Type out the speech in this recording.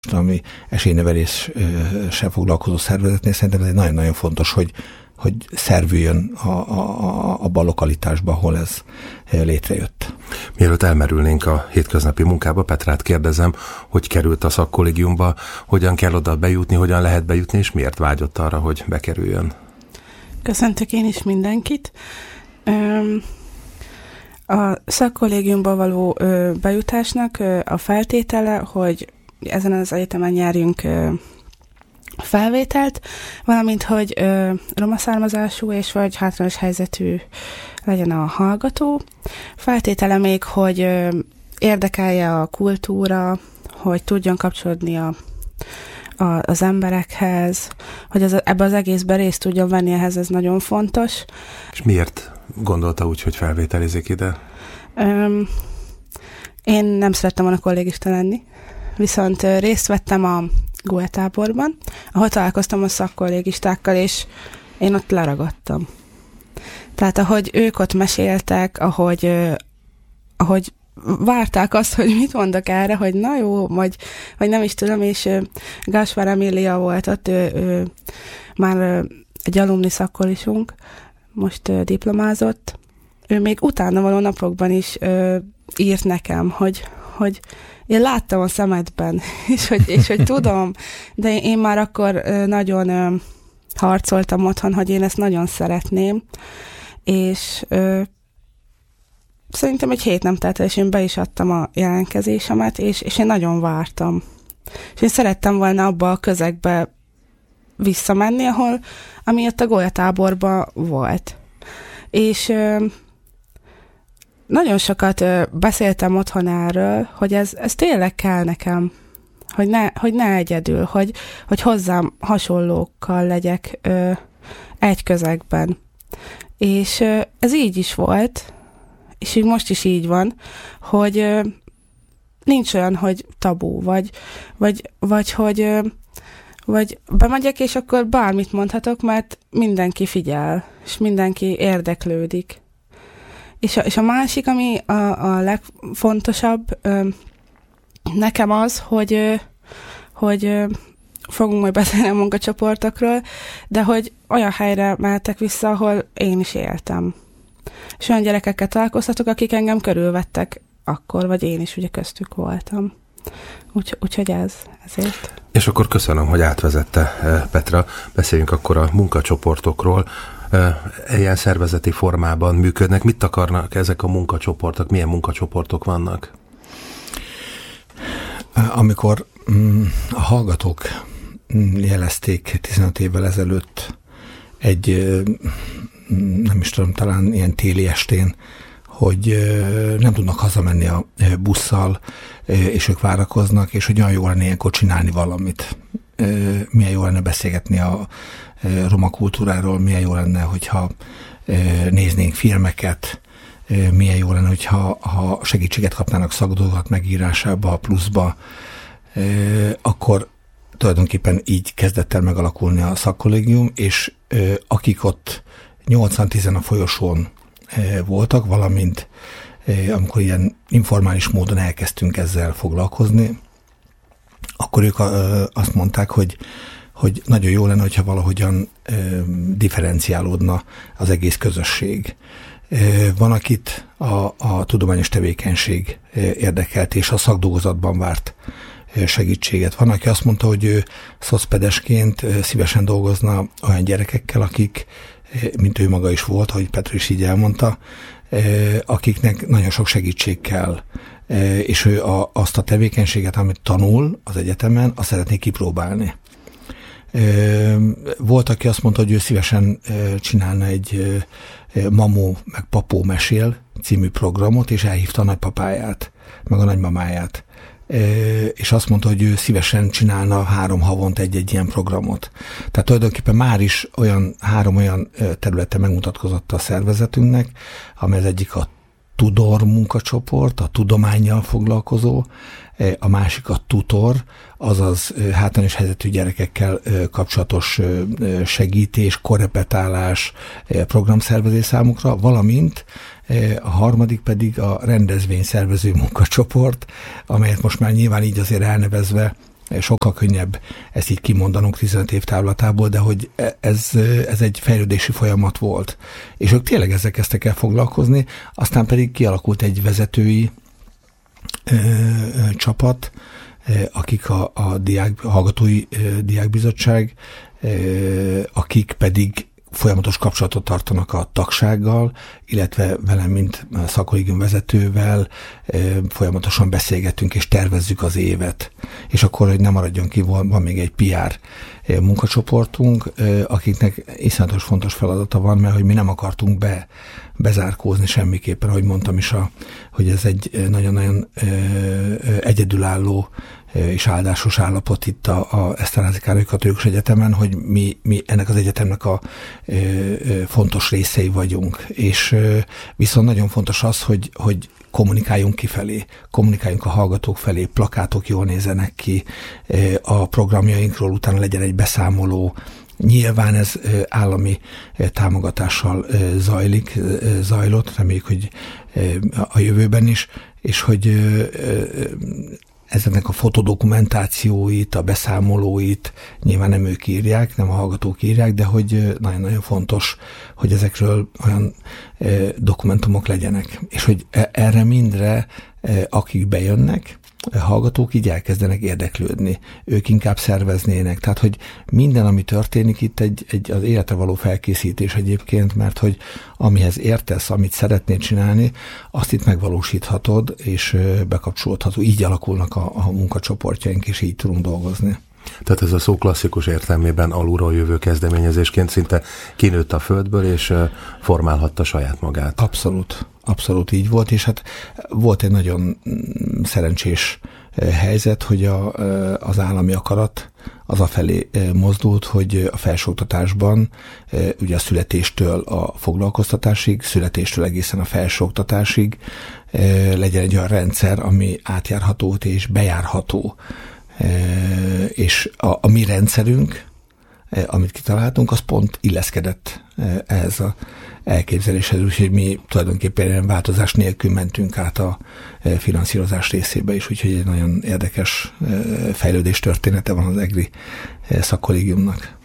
ami esélyneveléssel foglalkozó szervezetnél szerintem ez egy nagyon-nagyon fontos, hogy szervüljön abban a lokalitásban, ahol ez létrejött. Mielőtt elmerülnénk a hétköznapi munkába, Petrát kérdezem, hogy került a szakkollégiumba, hogyan kell oda bejutni, hogyan lehet bejutni, és miért vágyott arra, hogy bekerüljön? Köszöntök én is mindenkit. A szakkollégiumba való bejutásnak a feltétele, hogy ezen az egyetemen nyerjünk felvételt, valamint, hogy roma származású és vagy hátrányos helyzetű legyen a hallgató. Feltétele még, hogy érdekelje a kultúra, hogy tudjon kapcsolódni az emberekhez, hogy ebbe az egészben részt tudjon venni, ehhez ez nagyon fontos. És miért gondolta úgy, hogy felvételizik ide? Én nem szerettem volna kollégista lenni, viszont részt vettem a gólyatáborban, ahol találkoztam a szakkollégistákkal, és én ott leragadtam. Tehát ahogy ők ott meséltek, ahogy várták azt, hogy mit mondok erre, hogy na jó, vagy nem is tudom, és Gáspár Emília volt ott, ő már egy alumni szakkolisunk, most diplomázott. Ő még utána való napokban is írt nekem, hogy én láttam a szemedben, és hogy tudom, de én már akkor nagyon harcoltam otthon, hogy én ezt nagyon szeretném, és szerintem egy hét nem telt el, és én be is adtam a jelentkezésemet, és én nagyon vártam. És én szerettem volna abba a közegbe visszamenni, ami ott a gólyatáborban volt. És nagyon sokat beszéltem otthon erről, hogy ez tényleg kell nekem, hogy ne egyedül, hogy hozzám hasonlókkal legyek egy közegben. És ez így is volt, és így most is így van, hogy nincs olyan, hogy tabu, vagy hogy bemegyek, és akkor bármit mondhatok, mert mindenki figyel, és mindenki érdeklődik. És a másik, ami a legfontosabb nekem az, hogy fogunk majd beszélni a munkacsoportokról, de hogy olyan helyre mehetek vissza, ahol én is éltem. És olyan gyerekekkel találkoztatok, akik engem körülvettek akkor, vagy én is ugye köztük voltam. Úgyhogy ezért. És akkor köszönöm, hogy átvezette Petra. Beszéljünk akkor a munkacsoportokról. Ilyen szervezeti formában működnek. Mit akarnak ezek a munkacsoportok? Milyen munkacsoportok vannak? Amikor a hallgatók jelezték 15 évvel ezelőtt egy, nem is tudom, talán ilyen téli estén, hogy nem tudnak hazamenni a busszal, és ők várakoznak, és hogy olyan jó lenne ilyenkor csinálni valamit. Milyen jó lenne beszélgetni a roma kultúráról, milyen jó lenne, hogyha néznénk filmeket, milyen jó lenne, hogyha segítséget kapnának szakdolgok megírásába, a pluszba, akkor tulajdonképpen így kezdett el megalakulni a szakkollégium, és akik ott 80-10 a folyosón voltak, valamint amikor ilyen informális módon elkezdtünk ezzel foglalkozni, akkor ők azt mondták, hogy nagyon jó lenne, hogyha valahogyan differenciálódna az egész közösség. Van, akit a tudományos tevékenység érdekelt, és a szakdolgozatban várt segítséget. Van, aki azt mondta, hogy ő szocpedesként szívesen dolgozna olyan gyerekekkel, akik, mint ő maga is volt, ahogy Petra is így elmondta, akiknek nagyon sok segítség kell, és ő azt a tevékenységet, amit tanul az egyetemen, azt szeretné kipróbálni. Volt, aki azt mondta, hogy ő szívesen csinálna egy Mamó meg Papó mesél című programot, és elhívta a nagypapáját, meg a nagymamáját. És azt mondta, hogy ő szívesen csinálna 3 havonta egy ilyen programot. Tehát tulajdonképpen már is 3 olyan területe megmutatkozott a szervezetünknek, amely az egyik a Tudor munkacsoport, a tudománnyal foglalkozó, a másik a Tutor, azaz hátrányos helyzetű gyerekekkel kapcsolatos segítés, korrepetálás, programszervezés számukra, valamint a harmadik pedig a rendezvényszervező munkacsoport, amelyet most már nyilván így azért elnevezve sokkal könnyebb ezt így kimondanunk 15 év távlatából, de hogy ez egy fejlődési folyamat volt. És ők tényleg ezzel kezdtek el foglalkozni, aztán pedig kialakult egy vezetői csapat, akik a hallgatói diákbizottság, akik pedig folyamatos kapcsolatot tartanak a tagsággal, illetve velem, mint szakkollégium vezetővel folyamatosan beszélgetünk és tervezzük az évet. És akkor, hogy nem maradjon ki, van még egy PR munkacsoportunk, akiknek iszonyatos fontos feladata van, mert hogy mi nem akartunk bezárkózni semmiképpen, ahogy mondtam is, hogy ez egy nagyon-nagyon egyedülálló és áldásos állapot itt a Eszterházy Károly Katolikus Egyetemen, hogy mi ennek az egyetemnek a fontos részei vagyunk. És viszont nagyon fontos az, hogy kommunikáljunk kifelé, kommunikáljunk a hallgatók felé, plakátok jól nézzenek ki, a programjainkról utána legyen egy beszámoló. Nyilván ez állami támogatással zajlott, reméljük, hogy a jövőben is, és hogy ezeknek a fotodokumentációit, a beszámolóit nyilván nem ők írják, nem a hallgatók írják, de hogy nagyon-nagyon fontos, hogy ezekről olyan dokumentumok legyenek. És hogy erre mindre, akik bejönnek, hallgatók így elkezdenek érdeklődni. Ők inkább szerveznének. Tehát, hogy minden, ami történik itt az életre való felkészítés egyébként, mert hogy amihez értesz, amit szeretnél csinálni, azt itt megvalósíthatod, és bekapcsolódható. Így alakulnak a munkacsoportjaink, és így tudunk dolgozni. Tehát ez a szó klasszikus értelmében alulról jövő kezdeményezésként szinte kinőtt a földből, és formálhatta saját magát. Abszolút így volt, és hát volt egy nagyon szerencsés helyzet, hogy az állami akarat az afelé mozdult, hogy a felsőoktatásban ugye a születéstől a foglalkoztatásig, születéstől egészen a felsőoktatásig legyen egy olyan rendszer, ami átjárható és bejárható. És a mi rendszerünk, amit kitaláltunk, az pont illeszkedett ehhez az elképzeléshez, úgyhogy mi tulajdonképpen ilyen változás nélkül mentünk át a finanszírozás részébe is, úgyhogy egy nagyon érdekes fejlődés története van az EGRI szakkollégiumnak.